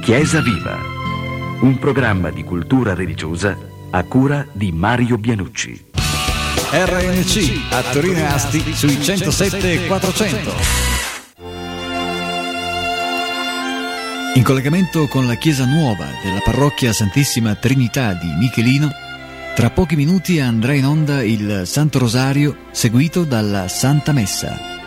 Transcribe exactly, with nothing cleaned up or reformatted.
Chiesa Viva, un programma di cultura religiosa a cura di Mario Bianucci. R N C a Torino e Asti sui centosette e quattrocento. In collegamento con la chiesa nuova della parrocchia Santissima Trinità di Michelino, tra pochi minuti andrà in onda il Santo Rosario seguito dalla Santa Messa.